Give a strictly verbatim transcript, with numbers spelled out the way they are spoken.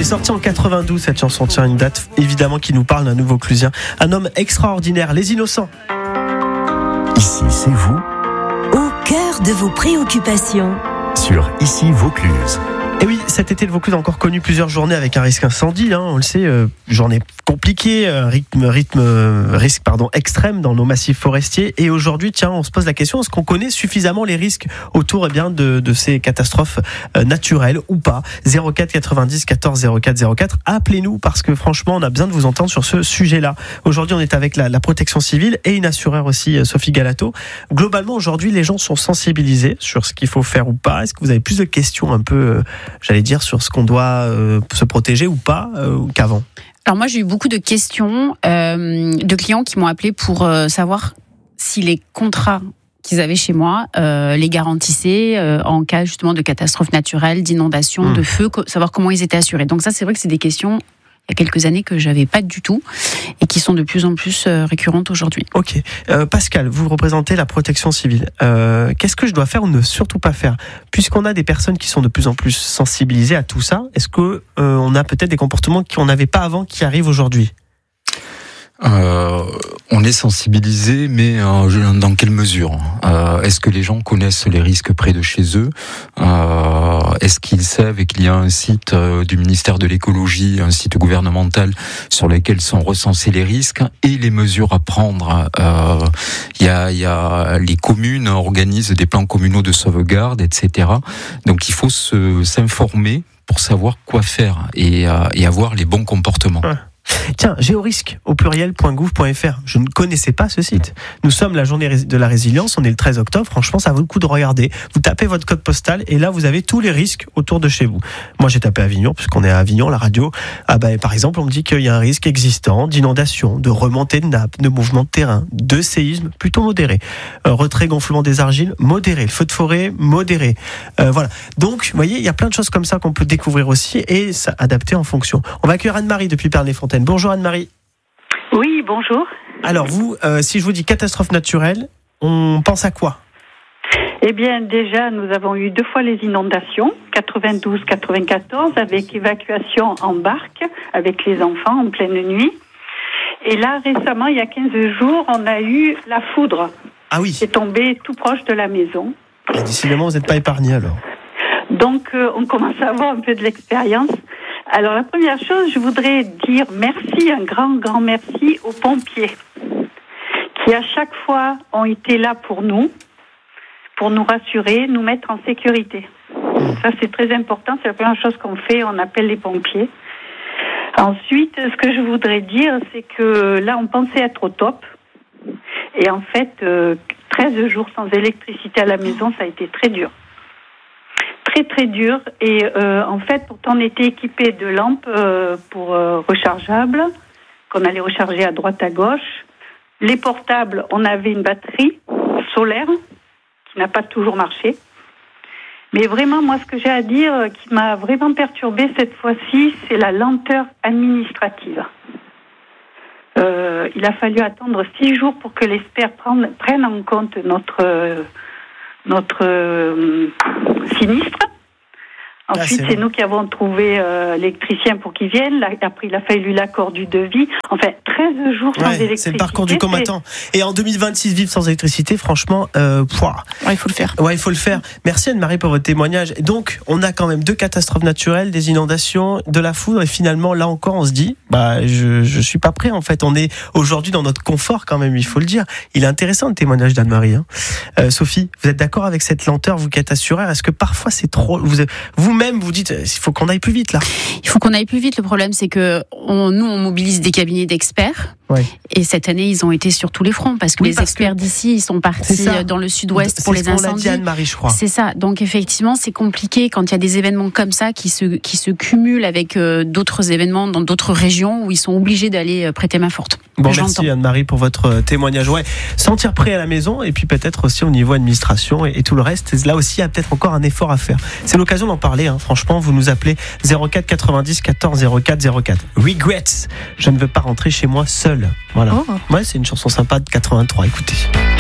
sorti en quatre-vingt-douze, cette chanson tient une date évidemment qui nous parle d'un nouveau Clusien. Un homme extraordinaire, Les Innocents. Ici, c'est vous. Au cœur de vos préoccupations. Sur Ici Vaucluse. Et oui, cet été, le Vaucluse a encore connu plusieurs journées avec un risque incendie, hein, on le sait, euh, journée compliquée, euh, rythme, rythme, euh, risque pardon, extrême dans nos massifs forestiers. Et aujourd'hui, tiens, on se pose la question, est-ce qu'on connaît suffisamment les risques autour eh bien, de, de ces catastrophes euh, naturelles ou pas? zéro quatre quatre-vingt-dix quatorze zéro quatre zéro quatre, appelez-nous parce que franchement, on a besoin de vous entendre sur ce sujet-là. Aujourd'hui, on est avec la, la protection civile et une assureur aussi, Sophie Galato. Globalement, aujourd'hui, les gens sont sensibilisés sur ce qu'il faut faire ou pas. Est-ce que vous avez plus de questions un peu... Euh, j'allais dire, sur ce qu'on doit euh, se protéger ou pas euh, qu'avant? Alors moi, j'ai eu beaucoup de questions euh, de clients qui m'ont appelé pour euh, savoir si les contrats qu'ils avaient chez moi euh, les garantissaient euh, en cas justement de catastrophe naturelle, d'inondation, mmh. de feu, co- savoir comment ils étaient assurés. Donc ça, c'est vrai que c'est des questions il y a quelques années que j'avais pas du tout et qui sont de plus en plus euh, récurrentes aujourd'hui. Ok. Euh, Pascal, vous représentez la protection civile. Euh, qu'est-ce que je dois faire ou ne surtout pas faire? Puisqu'on a des personnes qui sont de plus en plus sensibilisées à tout ça, est-ce que euh, on a peut-être des comportements qu'on n'avait pas avant qui arrivent aujourd'hui? Euh, on est sensibilisé, mais euh, dans quelle mesure? euh, Est-ce que les gens connaissent les risques près de chez eux? euh, Est-ce qu'ils savent qu'il y a un site euh, du ministère de l'écologie, un site gouvernemental sur lequel sont recensés les risques et les mesures à prendre? euh, Il y a, il y a les communes organisent des plans communaux de sauvegarde, et cetera. Donc il faut se, s'informer pour savoir quoi faire et, euh, et avoir les bons comportements. Ouais. Tiens, géorisque au pluriel point gouv point f r. Je ne connaissais pas ce site. Nous sommes la journée de la résilience, on est le treize octobre. Franchement, ça vaut le coup de regarder. Vous tapez votre code postal et là, vous avez tous les risques autour de chez vous. Moi, j'ai tapé Avignon, puisqu'on est à Avignon, la radio. Ah bah, par exemple, on me dit qu'il y a un risque existant d'inondation, de remontée de nappe, de mouvement de terrain, de séisme plutôt modéré. Euh, retrait gonflement des argiles, modéré. Le feu de forêt, modéré. Euh, voilà. Donc, vous voyez, il y a plein de choses comme ça qu'on peut découvrir aussi et s'adapter en fonction. On va accueillir Anne-Marie depuis Pernes-les-Fontaines. Bonjour Anne-Marie. Oui, bonjour. Alors vous, euh, si je vous dis catastrophe naturelle, on pense à quoi? Eh bien, déjà, nous avons eu deux fois les inondations, quatre-vingt-douze quatre-vingt-quatorze, avec évacuation en barque, avec les enfants en pleine nuit. Et là, récemment, il y a quinze jours, on a eu la foudre. Ah oui. C'est tombé tout proche de la maison. Et décidément, vous n'êtes pas épargné alors. Donc, euh, on commence à avoir un peu de l'expérience. Alors, la première chose, je voudrais dire merci, un grand, grand merci aux pompiers qui, à chaque fois, ont été là pour nous, pour nous rassurer, nous mettre en sécurité. Ça, c'est très important. C'est la première chose qu'on fait. On appelle les pompiers. Ensuite, ce que je voudrais dire, c'est que là, on pensait être au top. Et en fait, euh, treize jours sans électricité à la maison, ça a été très dur. Très très dur et euh, en fait pourtant on était équipé de lampes euh, pour euh, rechargeables qu'on allait recharger à droite à gauche. Les portables, on avait une batterie solaire qui n'a pas toujours marché. Mais vraiment moi ce que j'ai à dire euh, qui m'a vraiment perturbée cette fois-ci, c'est la lenteur administrative. Euh, il a fallu attendre six jours pour que les experts prennent, prennent en compte notre euh, notre euh, sinistre. Ensuite, ah, c'est, c'est nous qui avons trouvé euh, l'électricien pour qu'il vienne. Là, après, il a fallu l'accord du devis. Enfin, treize jours sans ouais, électricité. C'est le parcours du combattant. Et en deux mille vingt-six, vivre sans électricité, franchement, euh, ouais, il faut le faire. Ouais, il faut le faire. Merci Anne-Marie pour votre témoignage. Donc, on a quand même deux catastrophes naturelles, des inondations, de la foudre. Et finalement, là encore, on se dit, bah, je, je suis pas prêt. En fait, on est aujourd'hui dans notre confort quand même, il faut le dire. Il est intéressant le témoignage d'Anne-Marie. Hein. Euh, Sophie, vous êtes d'accord avec cette lenteur, vous qui êtes assureur? Est-ce que parfois c'est trop, vous, vous même vous dites il faut qu'on aille plus vite là. Il faut qu'on aille plus vite. Le problème c'est que on, nous on mobilise des cabinets d'experts. Ouais. Et cette année ils ont été sur tous les fronts parce que oui, les parce experts que d'ici ils sont partis dans le sud-ouest c'est pour ce les incendies. Dit Anne-Marie, je crois. C'est ça. Donc effectivement c'est compliqué quand il y a des événements comme ça qui se qui se cumulent avec euh, d'autres événements dans d'autres régions où ils sont obligés d'aller prêter main forte. Bon, merci Anne-Marie pour votre témoignage. Ouais, sentir prêt à la maison et puis peut-être aussi au niveau administration et, et tout le reste. Là aussi il y a peut-être encore un effort à faire. C'est l'occasion d'en parler. Hein. Franchement, vous nous appelez zéro quatre quatre-vingt-dix quatorze zéro quatre zéro quatre. Regrets. Je ne veux pas rentrer chez moi seul. Voilà. Oh. Ouais, c'est une chanson sympa de quatre-vingt-trois. Écoutez.